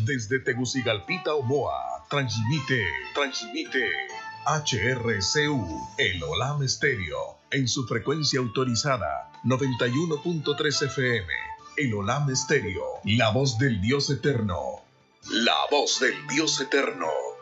Desde Tegucigalpita, Omoa, transmite HRCU, el Olam Estéreo, en su frecuencia autorizada, 91.3 FM. El Olam Estéreo, la voz del Dios eterno. La voz del Dios eterno.